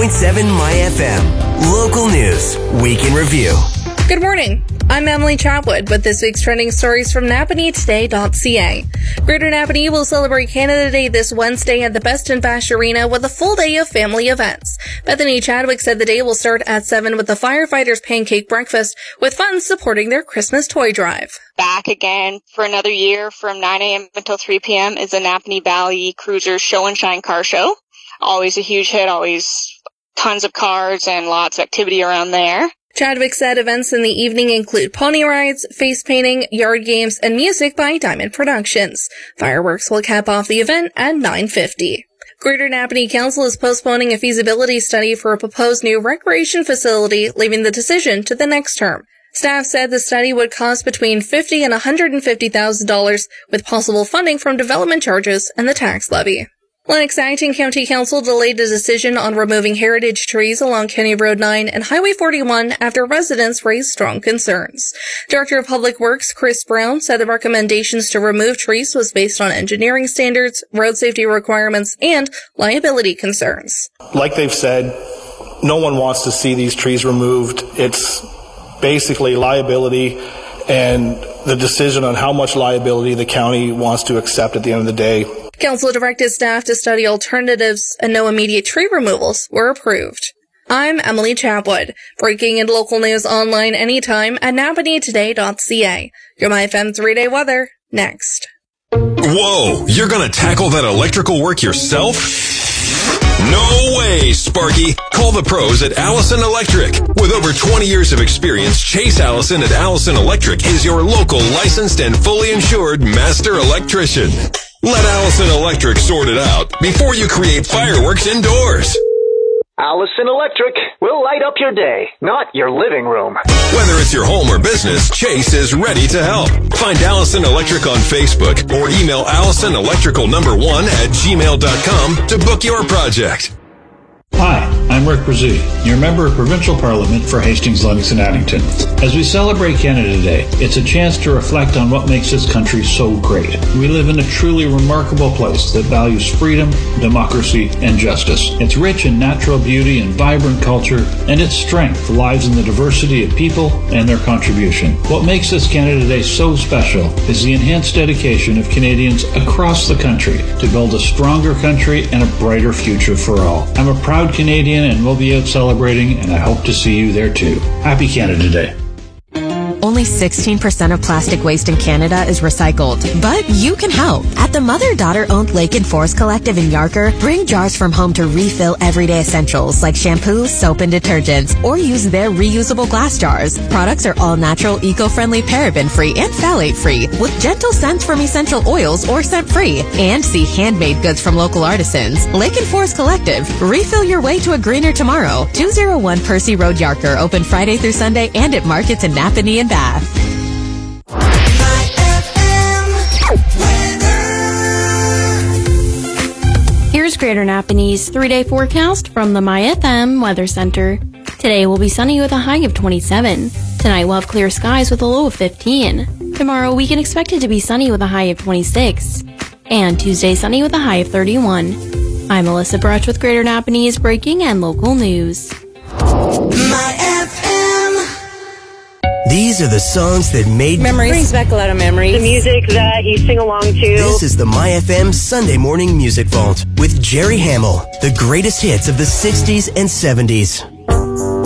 My FM. Local news, week in review. Good morning. I'm Emily Chatwood with this week's trending stories from Napanee-Today.ca. Greater Napanee will celebrate Canada Day this Wednesday at the Best and Bash Arena with a full day of family events. Bethany Chadwick said the day will start at 7 with the Firefighters Pancake Breakfast, with funds supporting their Christmas toy drive. Back again for another year from 9 a.m. until 3 p.m. is the Napanee Valley Cruisers Show and Shine Car Show. Always a huge hit, always tons of cars and lots of activity around there. Chadwick said events in the evening include pony rides, face painting, yard games, and music by Diamond Productions. Fireworks will cap off the event at 9:50. Greater Napanee Council is postponing a feasibility study for a proposed new recreation facility, leaving the decision to the next term. Staff said the study would cost between $50,000 and $150,000, with possible funding from development charges and the tax levy. Lennox Acton County Council delayed a decision on removing heritage trees along County Road 9 and Highway 41 after residents raised strong concerns. Director of Public Works Chris Brown said the recommendations to remove trees was based on engineering standards, road safety requirements, and liability concerns. Like they've said, no one wants to see these trees removed. It's basically liability and the decision on how much liability the county wants to accept at the end of the day. Council directed staff to study alternatives, and no immediate tree removals were approved. I'm Emily Chatwood, breaking in local news online anytime at NapaneeToday.ca. Your MyFM 3-day weather, next. Whoa, you're gonna tackle that electrical work yourself? No way, Sparky! Call the pros at Allison Electric. With over 20 years of experience, Chase Allison at Allison Electric is your local licensed and fully insured master electrician. Let Allison Electric sort it out before you create fireworks indoors. Allison Electric will light up your day, not your living room. Whether it's your home or business, Chase is ready to help. Find Allison Electric on Facebook or email AllisonElectrical1@gmail.com to book your project. Hi, I'm Rick Brzee, your Member of Provincial Parliament for Hastings, Lennox and Addington. As we celebrate Canada Day, it's a chance to reflect on what makes this country so great. We live in a truly remarkable place that values freedom, democracy, and justice. It's rich in natural beauty and vibrant culture, and its strength lies in the diversity of people and their contribution. What makes this Canada Day so special is the enhanced dedication of Canadians across the country to build a stronger country and a brighter future for all. I'm a proud Canadian and we'll be out celebrating, and I hope to see you there too. Happy Canada Day. Only 16% of plastic waste in Canada is recycled, but you can help. At the mother-daughter-owned Lake and Forest Collective in Yarker, bring jars from home to refill everyday essentials like shampoo, soap, and detergents, or use their reusable glass jars. Products are all natural, eco-friendly, paraben-free, and phthalate-free, with gentle scents from essential oils or scent-free. And see handmade goods from local artisans. Lake and Forest Collective. Refill your way to a greener tomorrow. 201 Percy Road, Yarker, open Friday through Sunday and at markets in Napanee and Bath. Here's Greater Napanee's 3-day forecast from the MyFM Weather Center. Today will be sunny with a high of 27. Tonight we'll have clear skies with a low of 15. Tomorrow we can expect it to be sunny with a high of 26. And Tuesday sunny with a high of 31. I'm Alyssa Brutch with Greater Napanee's breaking and local news. These are the songs that made memories. Brings back a lot of memories. The music that you sing along to. This is the MyFM Sunday Morning Music Vault with Jerry Hamill. The greatest hits of the 60s and 70s.